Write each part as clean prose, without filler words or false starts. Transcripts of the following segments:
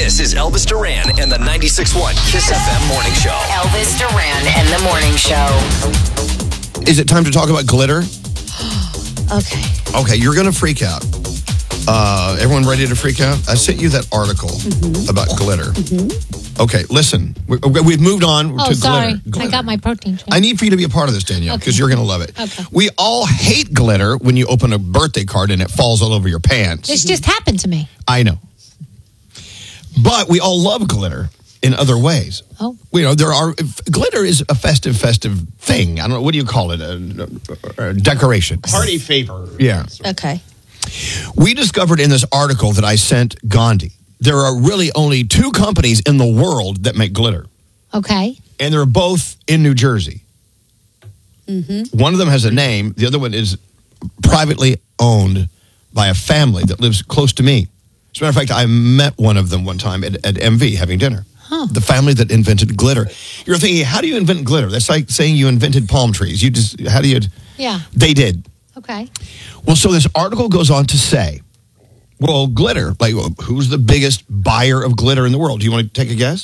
This is Elvis Duran and the 96.1 Kiss FM Morning Show. Elvis Duran and the Morning Show. Is it time to talk about glitter? Okay. Okay, you're going to freak out. Everyone ready to freak out? I sent you that article about glitter. Okay, listen. We've moved on to sorry. glitter. I got my protein drink. I need for you to be a part of this, Danielle, because you're going to love it. Okay. We all hate glitter when you open a birthday card and it falls all over your pants. This just happened to me. I know. But we all love glitter in other ways. Oh. Glitter is a festive thing. I don't know, what do you call it? A decoration. Party favor. Yeah. Okay. We discovered in this article that I sent Gandhi, there are really only 2 companies in the world that make glitter. Okay. And they're both in New Jersey. One of them has a name. The other one is privately owned by a family that lives close to me. As a matter of fact, I met one of them one time at MV having dinner. Huh. The family that invented glitter. You're thinking, how do you invent glitter? That's like saying you invented palm trees. How do you? Yeah. They did. Okay. Well, so this article goes on to say, well, glitter, who's the biggest buyer of glitter in the world? Do you want to take a guess?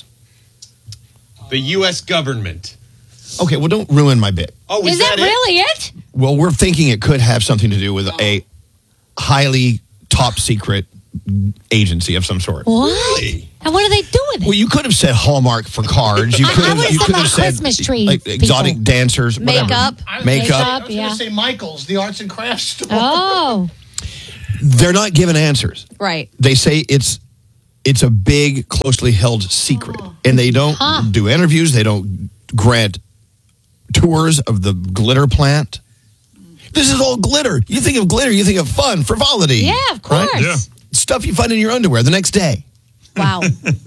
The U.S. government. Okay, well, don't ruin my bit. Oh, Is that really it? Well, we're thinking it could have something to do with a highly top secret agency of some sort. What? Really? And what are they doing? Well, you could have said Hallmark for cards. You could I would've you said could like have said Christmas tree like exotic people. dancers, whatever. Makeup. Makeup. I was Yeah. going to say Michael's, the arts and crafts store. Oh. They're not giving answers. Right. They say it's a big, closely held secret, and they don't do interviews. They don't grant tours of the glitter plant. This is all glitter. You think of glitter, you think of fun, frivolity. Yeah, of course. Right? Yeah. Stuff you find in your underwear the next day. Wow.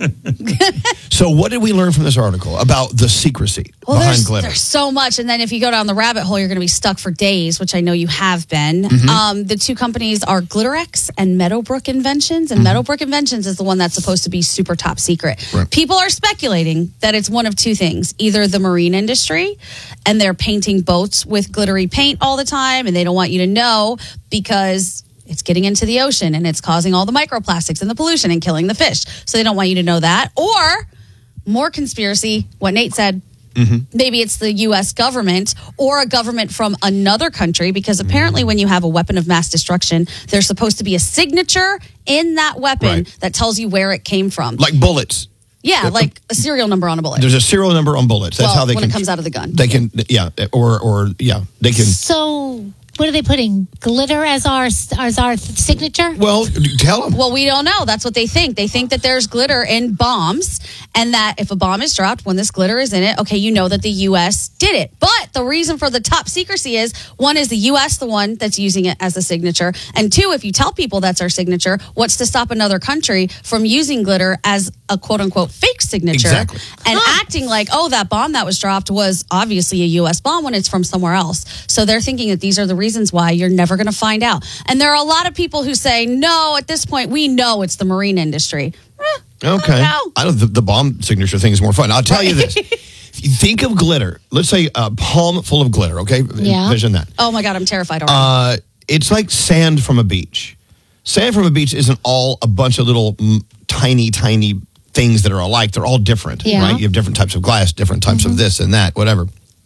So what did we learn from this article about the secrecy behind glitter? There's so much. And then if you go down the rabbit hole, you're going to be stuck for days, which I know you have been. The 2 companies are Glitterex and Meadowbrook Inventions. And Meadowbrook Inventions is the one that's supposed to be super top secret. Right. People are speculating that it's one of 2 things. Either the marine industry, and they're painting boats with glittery paint all the time, and they don't want you to know because it's getting into the ocean and it's causing all the microplastics and the pollution and killing the fish. So they don't want you to know that. Or more conspiracy, what Nate said, maybe it's the U.S. government or a government from another country, because apparently when you have a weapon of mass destruction, there's supposed to be a signature in that weapon that tells you where it came from. Like bullets. Yeah, like a serial number on a bullet. There's a serial number on bullets. That's how they when can. it comes out of the gun. They can, they can. So, what are they putting? Glitter as our signature? Well, tell them. Well, we don't know. That's what they think. They think that there's glitter in bombs, and that if a bomb is dropped, when this glitter is in it, okay, you know that the U.S. did it. But the reason for the top secrecy is, 1 is the U.S. the one that's using it as a signature, and 2, if you tell people that's our signature, what's to stop another country from using glitter as a quote-unquote fake signature Exactly. and acting like, oh, that bomb that was dropped was obviously a U.S. bomb when it's from somewhere else. So they're thinking that these are the reasons why you're never going to find out. And there are a lot of people who say, no, at this point, we know it's the marine industry. Okay. The bomb signature thing is more fun. I'll tell you this. If you think of glitter, let's say a palm full of glitter, okay? Yeah. Envision that. Oh, my God, I'm terrified already. It's like sand from a beach. Sand from a beach isn't all a bunch of little tiny things that are alike. They're all different, right? You have different types of glass, different types of this and that, whatever.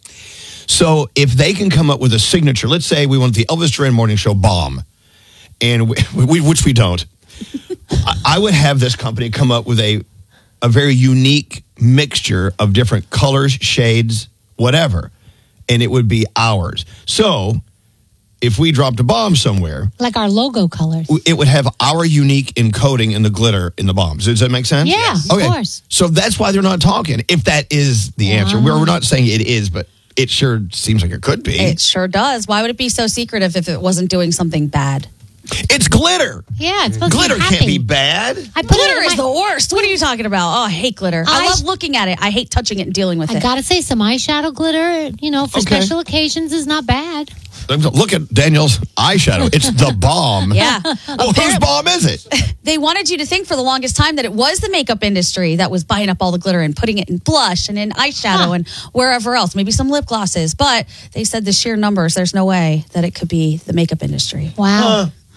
So if they can come up with a signature, let's say we want the Elvis Duran Morning Show bomb, and which we don't, I would have this company come up with a very unique mixture of different colors, shades, whatever, and it would be ours. So if we dropped a bomb somewhere, Like our logo colors. it would have our unique encoding in the glitter in the bombs. Does that make sense? Yeah, of course. So that's why they're not talking, if that is the answer. We're not saying it is, but it sure seems like it could be. It sure does. Why would it be so secretive if it wasn't doing something bad? It's glitter. Yeah, it's supposed Glitter to be happy. can't be bad. I put Glitter it in is the worst. What are you talking about? Oh, I hate glitter. I love looking at it. I hate touching it and dealing with I it. gotta say, some eyeshadow glitter, for Okay. special occasions is not bad. Look at Danielle's eyeshadow. It's the bomb. Yeah. Well, whose bomb is it? They wanted you to think for the longest time that it was the makeup industry that was buying up all the glitter and putting it in blush and in eyeshadow and wherever else, maybe some lip glosses. But they said the sheer numbers, there's no way that it could be the makeup industry. Wow.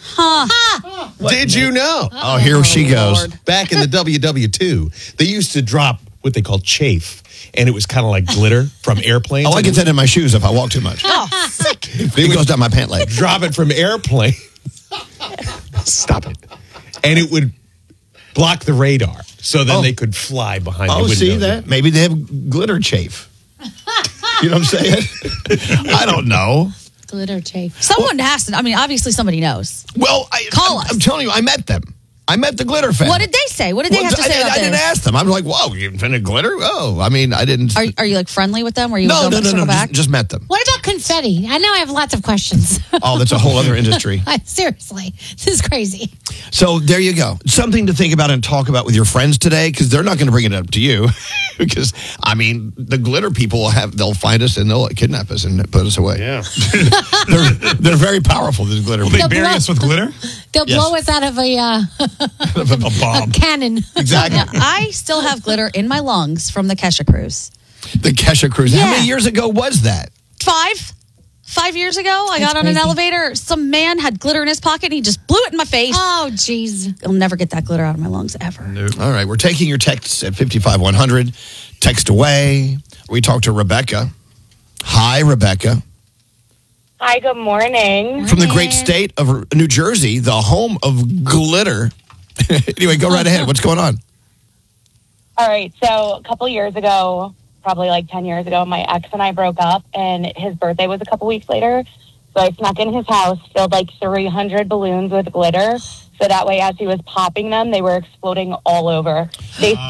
Did you know? Oh, here she goes. Back in the WW2, they used to drop what they call chafe, and it was kind of like glitter from airplanes. Oh, I get that in my shoes if I walk too much. Oh, sick. It goes down my pant leg. Drop it from airplanes. Stop it. And it would block the radar, so then they could fly behind the window. Oh, see that? Maybe they have glitter chafe. You know what I'm saying? I don't know. Glitter chafe. Someone has to. I mean, obviously somebody knows. Well, Call us. I'm telling you, I met them. I met the glitter family. What did they say? What did they have to say about I this? didn't ask them. I'm like, whoa, you invented glitter? Oh, I mean, I didn't. Are you like friendly with them? Or you No, circle back? just met them. What about confetti? I know I have lots of questions. Oh, that's a whole other industry. Seriously, this is crazy. So there you go. Something to think about and talk about with your friends today, because they're not going to bring it up to you. Because, I mean, the glitter people they'll find us and they'll kidnap us and put us away. Yeah. They're very powerful, these glitter Will people. they bury us with glitter? They'll Yes. blow us out of A bomb. a cannon. Exactly. Yeah, I still have glitter in my lungs from the Kesha cruise. The Kesha cruise. How Yeah. many years ago was that? 5 years ago, I That's got on an crazy. elevator. Some man had glitter in his pocket and he just blew it in my face. Oh, jeez. I'll never get that glitter out of my lungs ever. All right, we're taking your texts at 55100. Text away. We talked to Rebecca. Hi, Rebecca. Hi, good morning. From the great state of New Jersey, the home of glitter. Anyway, go right ahead. What's going on? All right, so a couple years ago, probably like 10 years ago, my ex and I broke up, and his birthday was a couple weeks later. So I snuck in his house, filled like 300 balloons with glitter. So that way, as he was popping them, they were exploding all over. They